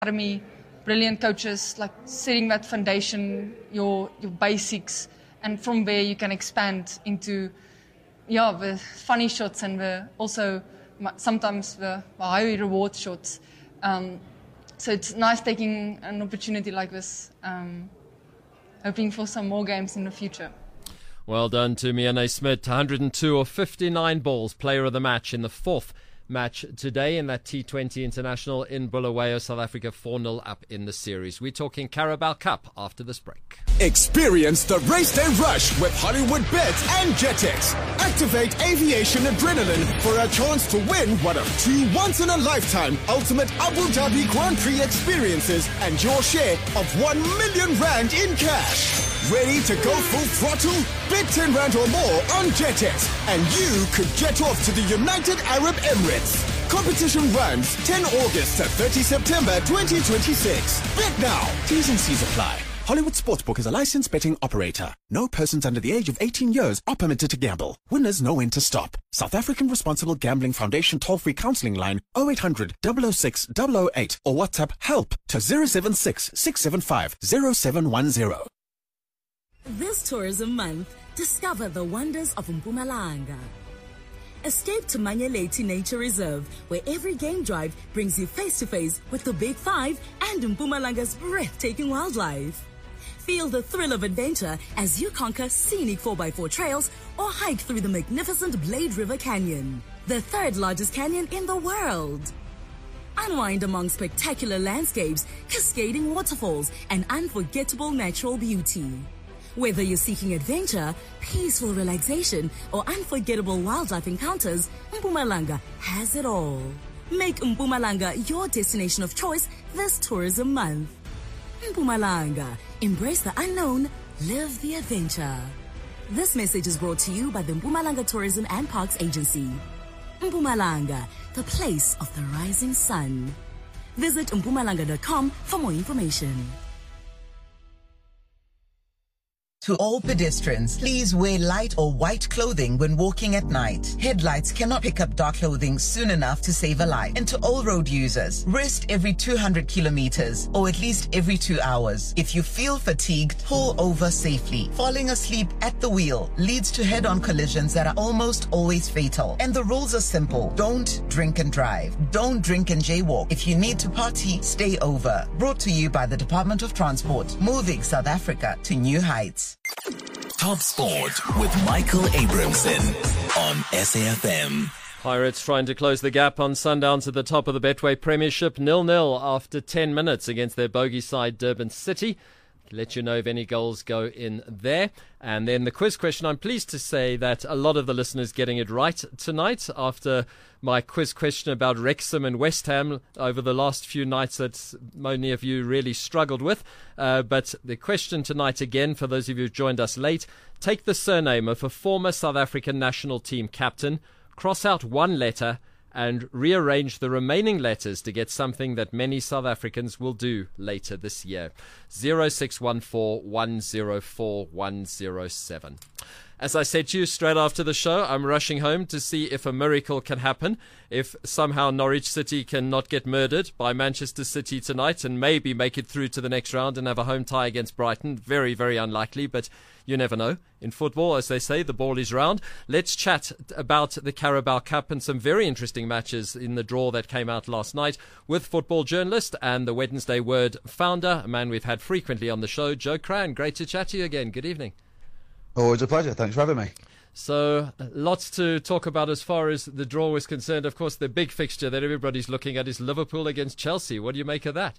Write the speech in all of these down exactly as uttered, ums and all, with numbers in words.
academy, brilliant coaches, like setting that foundation, your your basics, and from there you can expand into, yeah, the funny shots and the also sometimes the, the high reward shots. Um, so it's nice taking an opportunity like this, um, hoping for some more games in the future. Well done to Miane Smit, one hundred two or fifty-nine balls, player of the match in the fourth match today in that T twenty International in Bulawayo. South Africa four nil up in the series. We're talking Carabao Cup after this break. Experience the race day rush with Hollywood Bets and Jetex. Activate aviation adrenaline for a chance to win one of two once-in-a-lifetime ultimate Abu Dhabi Grand Prix experiences and your share of one million rand in cash. Ready to go full throttle? Bet ten rand or more on Jetex and you could jet off to the United Arab Emirates. Competition runs ten August to thirty September twenty twenty-six. Bet now. T's and C's apply. Hollywood Sportsbook is a licensed betting operator. No persons under the age of eighteen years are permitted to gamble. Winners know when to stop. South African Responsible Gambling Foundation toll-free counselling line oh eight hundred, double oh six, double oh eight or WhatsApp HELP to zero seven six, six seven five, zero seven one zero. This tourism month, discover the wonders of Mpumalanga. Escape to Manyeleti Nature Reserve, where every game drive brings you face-to-face with the Big Five and Mpumalanga's breathtaking wildlife. Feel the thrill of adventure as you conquer scenic four by four trails or hike through the magnificent Blade River Canyon, the third largest canyon in the world. Unwind among spectacular landscapes, cascading waterfalls, and unforgettable natural beauty. Whether you're seeking adventure, peaceful relaxation, or unforgettable wildlife encounters, Mpumalanga has it all. Make Mpumalanga your destination of choice this tourism month. Mpumalanga. Embrace the unknown, live the adventure. This message is brought to you by the Mpumalanga Tourism and Parks Agency. Mpumalanga, the place of the rising sun. Visit mpumalanga dot com for more information. To all pedestrians, please wear light or white clothing when walking at night. Headlights cannot pick up dark clothing soon enough to save a life. And to all road users, rest every two hundred kilometers or at least every two hours. If you feel fatigued, pull over safely. Falling asleep at the wheel leads to head-on collisions that are almost always fatal. And the rules are simple. Don't drink and drive. Don't drink and jaywalk. If you need to party, stay over. Brought to you by the Department of Transport, moving South Africa to new heights. Top Sport with Michael Abramson on S A F M. Pirates trying to close the gap on Sundowns at the top of the Betway Premiership, nil nil after ten minutes against their bogey side Durban City. Let you know if any goals go in there. And then the quiz question. I'm pleased to say that a lot of the listeners getting it right tonight after my quiz question about Wrexham and West Ham over the last few nights that many of you really struggled with. Uh, but the question tonight again, for those of you who've joined us late, take the surname of a former South African national team captain, cross out one letter, and rearrange the remaining letters to get something that many South Africans will do later this year. zero six one four, one zero four, one zero seven. As I said to you straight after the show, I'm rushing home to see if a miracle can happen, if somehow Norwich City can not get murdered by Manchester City tonight and maybe make it through to the next round and have a home tie against Brighton. Very, very unlikely, but you never know. In football, as they say, the ball is round. Let's chat about the Carabao Cup and some very interesting matches in the draw that came out last night with football journalist and the Wednesday Word founder, a man we've had frequently on the show, Joe Cran. Great to chat to you again. Good evening. Always a pleasure. Thanks for having me. So, lots to talk about as far as the draw was concerned. Of course, the big fixture that everybody's looking at is Liverpool against Chelsea. What do you make of that?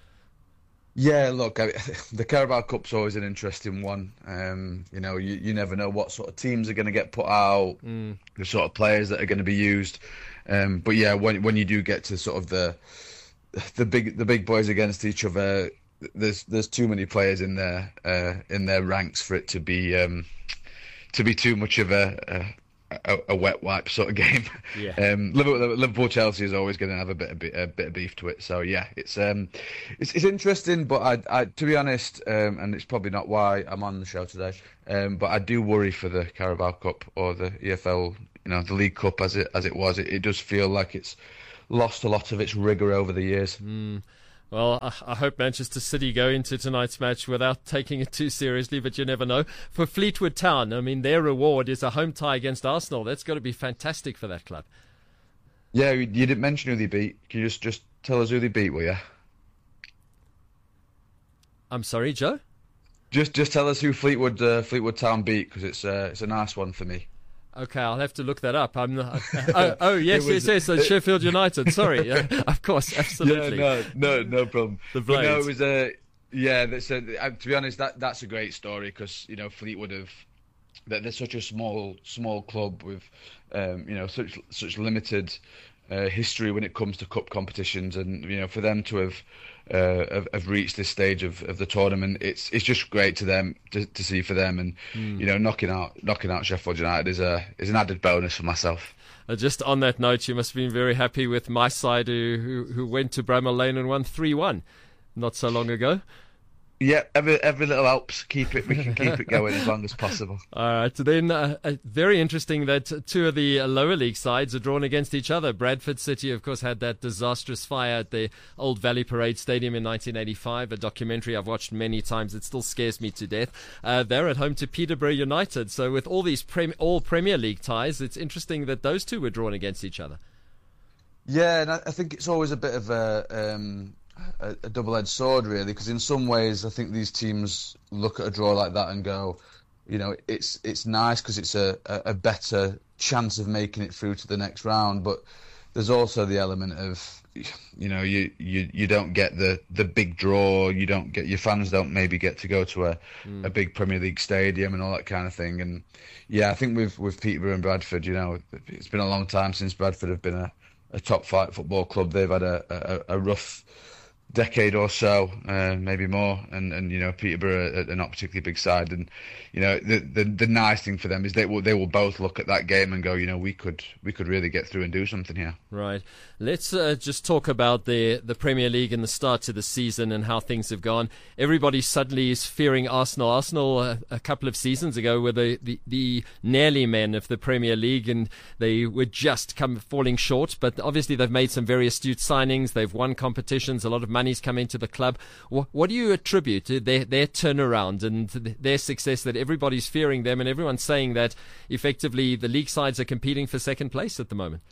Yeah, look, I, the Carabao Cup's always an interesting one. Um, you know, you, you never know what sort of teams are going to get put out, mm. the sort of players that are going to be used. Um, but yeah, when when you do get to sort of the the big the big boys against each other, there's there's too many players in their uh, in their ranks for it to be um, to be too much of a, a, a wet wipe sort of game. Yeah. Um, Liverpool, Liverpool Chelsea is always going to have a bit of a bit of beef to it. So yeah, it's um, it's, it's interesting. But I, I to be honest, um, and it's probably not why I'm on the show today. Um, but I do worry for the Carabao Cup or the E F L, you know, the League Cup as it as it was. It, it does feel like it's lost a lot of its rigour over the years. Mm. Well, I, I hope Manchester City go into tonight's match without taking it too seriously, but you never know. For Fleetwood Town, I mean, their reward is a home tie against Arsenal. That's got to be fantastic for that club. Yeah, you didn't mention who they beat. Can you just, just tell us who they beat, will you? I'm sorry, Joe? Just just tell us who Fleetwood uh, Fleetwood Town beat, because it's, uh, it's a nice one for me. Okay, I'll have to look that up. I'm not, oh, oh, yes, was, yes, yes, uh, Sheffield United. Sorry, yeah, of course, absolutely. Yeah, no, no, no problem. The Blades. No, it was a yeah. That's a, uh, to be honest, that that's a great story, because you know Fleetwood have that they're such a small small club with um, you know such such limited uh, history when it comes to cup competitions, and you know for them to have. Uh, have, have reached this stage of, of the tournament. It's it's just great to them to, to see for them, and mm. you know knocking out knocking out Sheffield United is a is an added bonus for myself. Uh, just on that note, you must have been very happy with my side, who who, who went to Bramall Lane and won three one not so long ago. Yeah, every every little helps. Keep it. We can keep it going as long as possible. All right. Then, uh, uh, very interesting that two of the lower league sides are drawn against each other. Bradford City, of course, had that disastrous fire at the old Valley Parade Stadium in nineteen eighty-five. A documentary I've watched many times. It still scares me to death. Uh, they're at home to Peterborough United. So, with all these prem- all Premier League ties, it's interesting that those two were drawn against each other. Yeah, and I, I think it's always a bit of a. Um... A, a double-edged sword, really, because in some ways I think these teams look at a draw like that and go, you know, it's it's nice because it's a, a better chance of making it through to the next round, but there's also the element of, you know, you, you, you don't get the, the big draw, you don't get your fans don't maybe get to go to a, mm. a big Premier League stadium and all that kind of thing. And yeah, I think with with Peterborough and Bradford, you know, it's been a long time since Bradford have been a, a top flight football club. They've had a, a, a rough decade or so, uh, maybe more, and, and you know Peterborough are not particularly big side, and you know the, the the nice thing for them is they will they will both look at that game and go, you know, we could we could really get through and do something here. Right. Let's uh, just talk about the the Premier League and the start to the season and how things have gone. Everybody suddenly is fearing Arsenal. Arsenal uh, a couple of seasons ago were the, the, the nearly men of the Premier League, and they were just come falling short. But obviously they've made some very astute signings. They've won competitions. A lot of money's come into the club. What, what do you attribute to their their turnaround and their success, that everybody's fearing them and everyone's saying that effectively the league sides are competing for second place at the moment?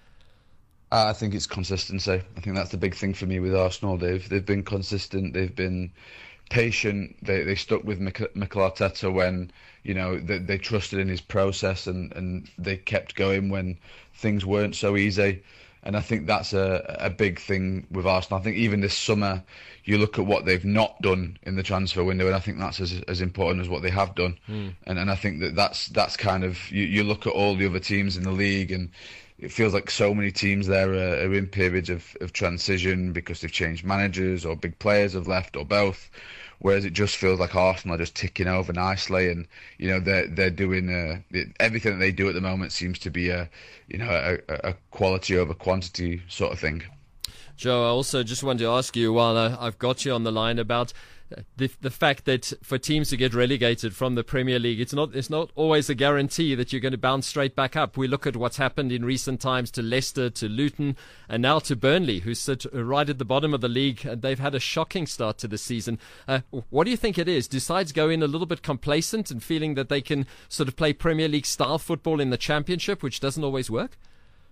Uh, I think it's consistency. I think that's the big thing for me with Arsenal. They've they've been consistent. They've been patient. They they stuck with Mikel Arteta when you know they, they trusted in his process, and, and they kept going when things weren't so easy. And I think that's a a big thing with Arsenal. I think even this summer, you look at what they've not done in the transfer window, and I think that's as as important as what they have done. Mm. And and I think that that's that's kind of you, you look at all the other teams in the league, and it feels like so many teams there are, are in periods of, of transition because they've changed managers or big players have left or both. Whereas it just feels like Arsenal are just ticking over nicely, and you know they're they're doing uh, everything that they do at the moment seems to be a you know a, a quality over quantity sort of thing. Joe, I also just wanted to ask you, while I've got you on the line, about the the fact that for teams to get relegated from the Premier League, it's not it's not always a guarantee that you're going to bounce straight back up. We look at what's happened in recent times to Leicester, to Luton, and now to Burnley, who sit right at the bottom of the league. And they've had a shocking start to the season. Uh, what do you think it is? Do sides go in a little bit complacent and feeling that they can sort of play Premier League style football in the Championship, which doesn't always work?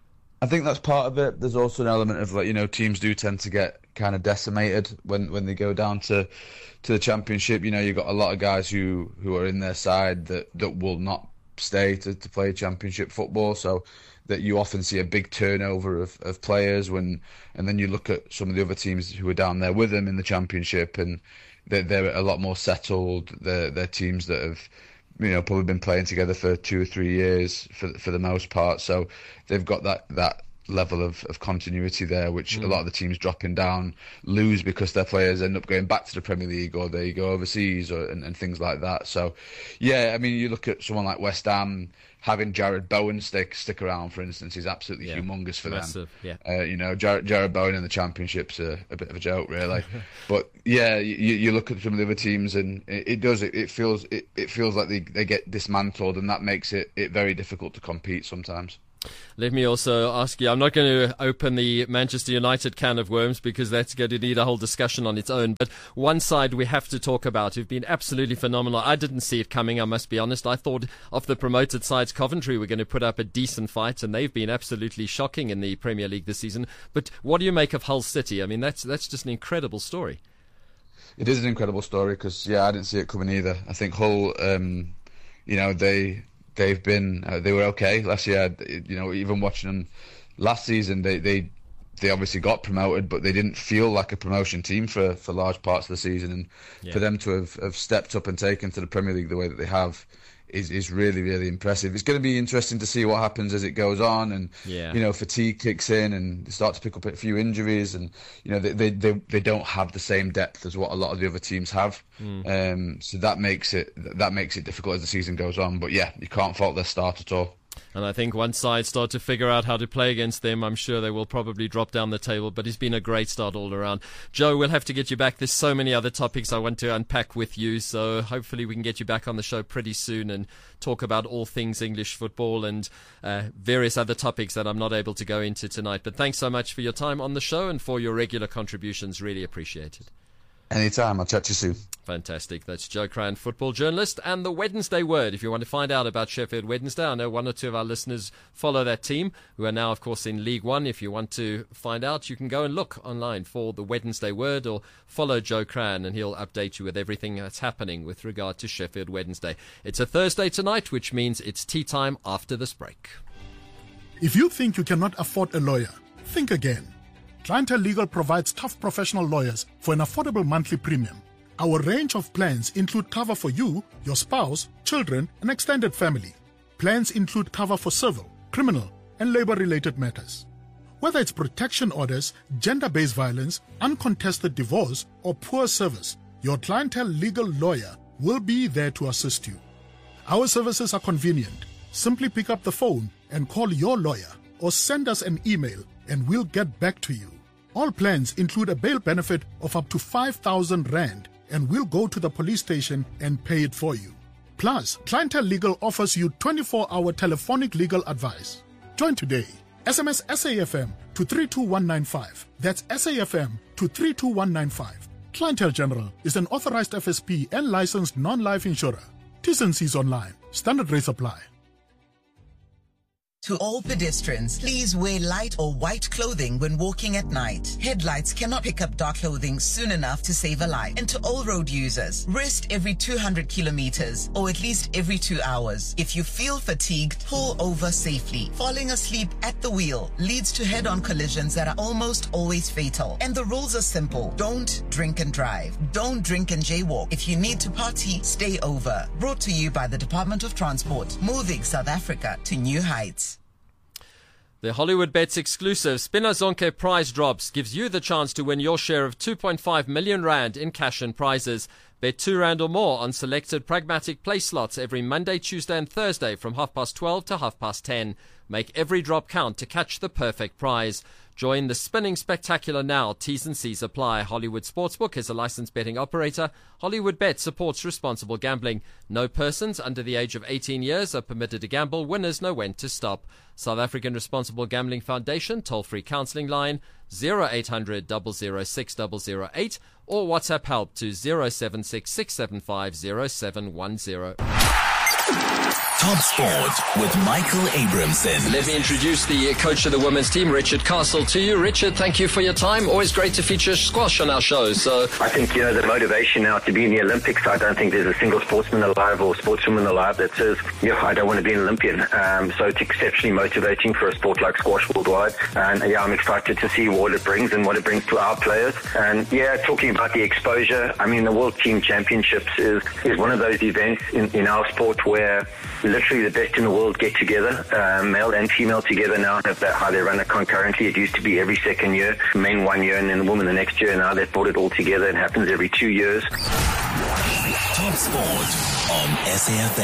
I think that's part of it. There's also an element of, like, you know, teams do tend to get kind of decimated when, when they go down to to the Championship. You know, you've got a lot of guys who, who are in their side that, that will not stay to, to play Championship football. So that you often see a big turnover of, of players when, and then you look at some of the other teams who are down there with them in the Championship, and they're, they're a lot more settled. They're, they're teams that have, you know, probably been playing together for two or three years for for the most part. So they've got that, that level of, of continuity there, which mm. a lot of the teams dropping down lose because their players end up going back to the Premier League, or they go overseas, or and, and things like that. So, yeah, I mean, you look at someone like West Ham, having Jared Bowen stick stick around, for instance, is absolutely yeah. humongous for Massive, them. Yeah. Uh, you know, Jared, Jared Bowen in the Championship's a, a bit of a joke, really. But yeah, you, you look at some of the other teams, and it, it does. It, it feels it, it feels like they, they get dismantled, and that makes it, it very difficult to compete sometimes. Let me also ask you, I'm not going to open the Manchester United can of worms because that's going to need a whole discussion on its own. But one side we have to talk about who've been absolutely phenomenal. I didn't see it coming, I must be honest. I thought of the promoted sides, Coventry were going to put up a decent fight, and they've been absolutely shocking in the Premier League this season. But what do you make of Hull City? I mean, that's that's just an incredible story. It is an incredible story because, yeah, I didn't see it coming either. I think Hull, um, you know, they... They've been, uh, they were okay last year. You know, even watching them last season, they, they, they obviously got promoted, but they didn't feel like a promotion team for, for large parts of the season. And yeah. for them to have, have stepped up and taken to the Premier League the way that they have is, is really, really impressive. It's going to be interesting to see what happens as it goes on, and yeah. you know, fatigue kicks in and they start to pick up a few injuries, and you know, they they they, they don't have the same depth as what a lot of the other teams have. Mm. Um, so that makes it that makes it difficult as the season goes on. But yeah, you can't fault their start at all. And I think once sides start to figure out how to play against them, I'm sure they will probably drop down the table. But it's been a great start all around. Joe, we'll have to get you back. There's so many other topics I want to unpack with you. So hopefully we can get you back on the show pretty soon and talk about all things English football and uh, various other topics that I'm not able to go into tonight. But thanks so much for your time on the show and for your regular contributions. Really appreciate it. Anytime. I'll chat to you soon. Fantastic. That's Joe Cran, football journalist, and the Wednesday Word. If you want to find out about Sheffield Wednesday, I know one or two of our listeners follow that team, who are now, of course, in League One. If you want to find out, you can go and look online for the Wednesday Word or follow Joe Cran, and he'll update you with everything that's happening with regard to Sheffield Wednesday. It's a Thursday tonight, which means it's tea time after this break. If you think you cannot afford a lawyer, think again. Clientele Legal provides tough professional lawyers for an affordable monthly premium. Our range of plans include cover for you, your spouse, children, and extended family. Plans include cover for civil, criminal, and labor-related matters. Whether it's protection orders, gender-based violence, uncontested divorce, or poor service, your Clientele Legal lawyer will be there to assist you. Our services are convenient. Simply pick up the phone and call your lawyer, or send us an email and we'll get back to you. All plans include a bail benefit of up to five thousand rand, and we'll go to the police station and pay it for you. Plus, Clientele Legal offers you twenty-four hour telephonic legal advice. Join today. S M S S A F M to three two one nine five. That's S A F M to three two one nine five. Clientele General is an authorized F S P and licensed non-life insurer. T's and C's online. Standard rates apply. To all pedestrians, please wear light or white clothing when walking at night. Headlights cannot pick up dark clothing soon enough to save a life. And to all road users, rest every two hundred kilometers or at least every two hours. If you feel fatigued, pull over safely. Falling asleep at the wheel leads to head-on collisions that are almost always fatal. And the rules are simple. Don't drink and drive. Don't drink and jaywalk. If you need to party, stay over. Brought to you by the Department of Transport, moving South Africa to new heights. The Hollywood Bets exclusive Spinner Zonke prize drops gives you the chance to win your share of two point five million rand in cash and prizes. Bet two rand or more on selected pragmatic play slots every Monday, Tuesday and Thursday from half past twelve to half past ten. Make every drop count to catch the perfect prize. Join the spinning spectacular now. T's and C's apply. Hollywood Sportsbook is a licensed betting operator. Hollywood Bet supports responsible gambling. No persons under the age of eighteen years are permitted to gamble. Winners know when to stop. South African Responsible Gambling Foundation toll-free counselling line zero eight hundred, double oh six, double oh eight or WhatsApp help to zero seven six, six seven five, zero seven one zero. Top Sport with Michael Abramson. Let me introduce the coach of the women's team, Richard Castle, to you. Richard, thank you for your time. Always great to feature squash on our show. So I think, you know, the motivation now to be in the Olympics, I don't think there's a single sportsman alive or sportswoman alive that says, yeah, I don't want to be an Olympian. Um, so it's exceptionally motivating for a sport like squash worldwide. And yeah, I'm excited to see what it brings and what it brings to our players. And yeah, talking about the exposure, I mean, the World Team Championships is, is one of those events in, in our sport where literally the best in the world get together, uh, male and female together now. Have that, how they run it concurrently. It used to be every second year, men one year and then the women the next year. Now they've brought it all together. It happens every two years. Top Sport on S A F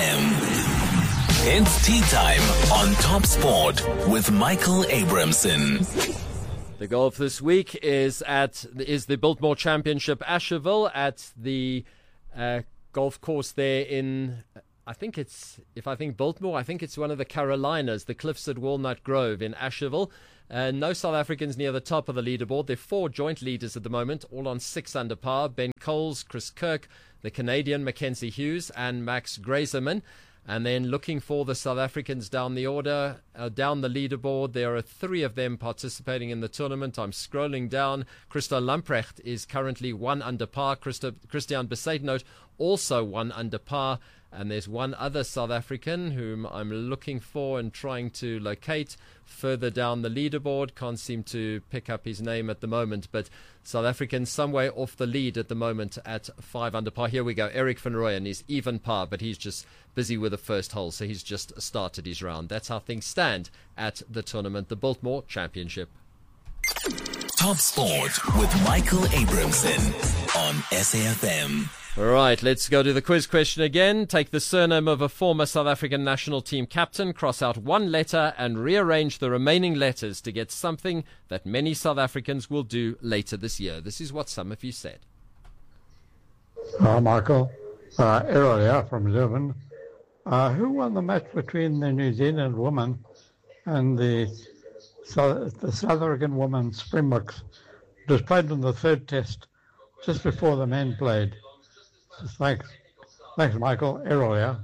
M. It's tea time on Top Sport with Michael Abramson. The golf this week is at is the Biltmore Championship Asherville at the uh, golf course there in I think it's, if I think Biltmore, I think it's one of the Carolinas, the Cliffs at Walnut Grove in Asherville. Uh, no South Africans near the top of the leaderboard. There are four joint leaders at the moment, all on six under par. Ben Coles, Chris Kirk, the Canadian Mackenzie Hughes, and Max Grazerman. And then looking for the South Africans down the order, uh, down the leaderboard, there are three of them participating in the tournament. I'm scrolling down. Christo Lamprecht is currently one under par. Christo, Christian Besaidnout also one under par. And there's one other South African whom I'm looking for and trying to locate further down the leaderboard. Can't seem to pick up his name at the moment, but South African some way off the lead at the moment at five under par. Here we go. Eric van Rooyen is even par, but he's just busy with the first hole, so he's just started his round. That's how things stand at the tournament, the Biltmore Championship. Top Sport with Michael Abramson on S A F M. All right, let's go to the quiz question again. Take the surname of a former South African national team captain, cross out one letter and rearrange the remaining letters to get something that many South Africans will do later this year. This is what some of you said. Uh, Michael, uh, Earlier from Durban. Uh, who won the match between the New Zealand woman and the South, the South African woman Springboks? It was played in the third test, just before the men played. Thanks. Thanks, Michael. Earlier.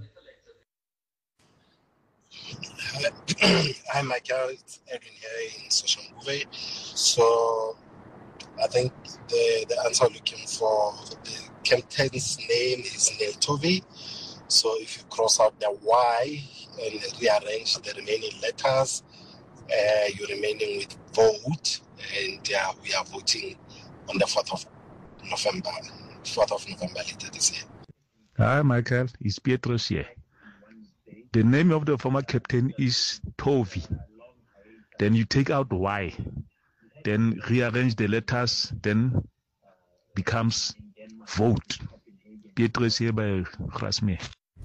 Hi, Michael. It's Edwin here in Soshanguve. So I think the, the answer looking for the captain's name is Neil Tovey. So if you cross out the Y and rearrange the remaining letters, uh, you're remaining with vote. And uh, we are voting on the fourth of November. fourth of November later this year. Hi, Michael. It's Pietros here. The name of the former captain is Tovey. Then you take out Y. Then rearrange the letters. Then becomes vote. Pietros here by Rasme.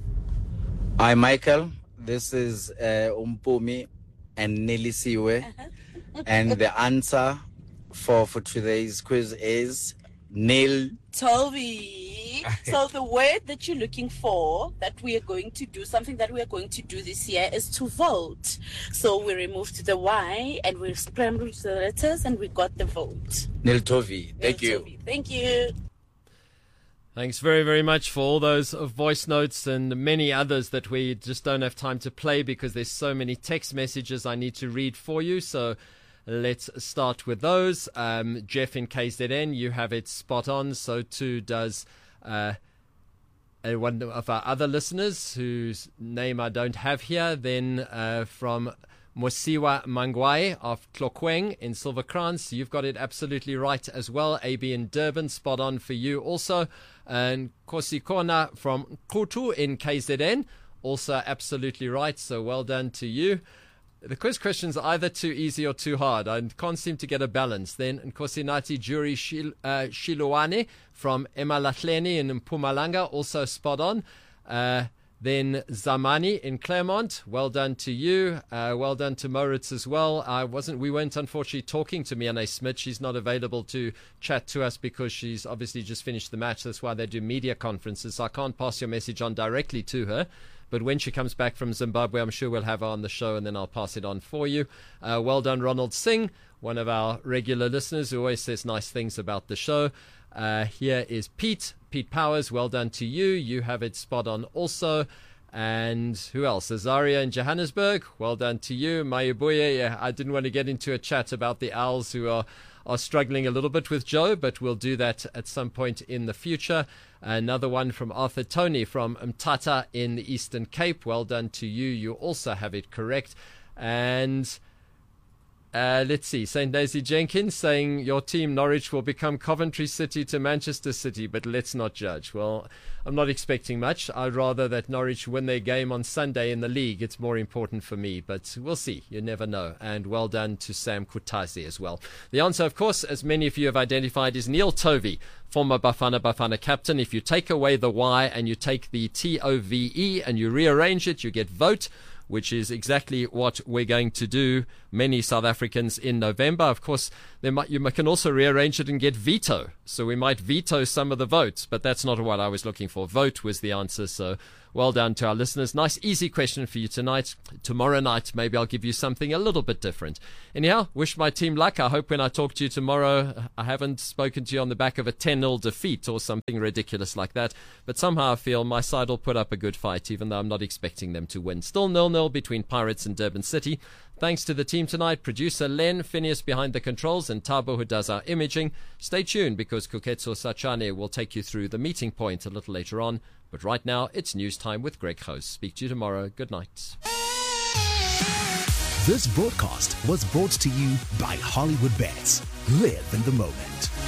Hi, Michael. This is uh, Umpumi and Nelisiwe. And the answer for, for today's quiz is Neil Tovey. So the word that you're looking for, that we are going to do, something that we are going to do this year, is to vote. So we removed the Y and we scrambled the letters and we got the vote. Neil Tovey. Thank Neil you. Tovey. Thank you. Thanks very, very much for all those voice notes and many others that we just don't have time to play because there's so many text messages I need to read for you. So let's start with those. Um, Jeff in K Z N, you have it spot on. So too does uh, one of our other listeners whose name I don't have here. Then uh, from Mosiwa Mangwai of Tlokweng in Silverkrans, you've got it absolutely right as well. A B in Durban, spot on for you also. And Kosikona from Kutu in K Z N, also absolutely right. So well done to you. The quiz questions are either too easy or too hard. I can't seem to get a balance. Then Nkosinati Juri Shil, uh, Shiluane from Emalahleni in Mpumalanga, also spot on. Uh, then Zamani in Claremont, well done to you. Uh, well done to Moritz as well. I wasn't. We weren't unfortunately talking to Miane Smith. She's not available to chat to us because she's obviously just finished the match. That's why they do media conferences. So I can't pass your message on directly to her. But when she comes back from Zimbabwe, I'm sure we'll have her on the show and then I'll pass it on for you. Uh, well done, Ronald Singh, one of our regular listeners who always says nice things about the show. Uh, here is Pete. Pete Powers, well done to you. You have it spot on also. And who else? Azaria in Johannesburg, well done to you. Mayubuye, yeah, I didn't want to get into a chat about the Owls who are, are struggling a little bit with Joe, but we'll do that at some point in the future. Another one from Arthur Tony from Mtata in the Eastern Cape. Well done to you. You also have it correct. And uh, let's see. Saint Daisy Jenkins saying your team Norwich will become Coventry City to Manchester City, but let's not judge. Well, I'm not expecting much. I'd rather that Norwich win their game on Sunday in the league. It's more important for me, but we'll see. You never know. And well done to Sam Kutazi as well. The answer, of course, as many of you have identified, is Neil Tovey, former Bafana Bafana captain. If you take away the Y and you take the T O V E and you rearrange it, you get vote, which is exactly what we're going to do, many South Africans, in November. Of course, there might, you can also rearrange it and get veto, so we might veto some of the votes, but that's not what I was looking for. Vote was the answer, so well done to our listeners. Nice, easy question for you tonight. Tomorrow night, maybe I'll give you something a little bit different. Anyhow, wish my team luck. I hope when I talk to you tomorrow, I haven't spoken to you on the back of a ten nil defeat or something ridiculous like that, but somehow I feel my side will put up a good fight, even though I'm not expecting them to win. Still nil nil between Pirates and Durban City. Thanks to the team tonight, producer Len, Phineas behind the controls, and Tabo who does our imaging. Stay tuned because Kuketso Sachane will take you through the meeting point a little later on. But right now, it's news time with Greg House. Speak to you tomorrow. Good night. This broadcast was brought to you by Hollywood Bets. Live in the moment.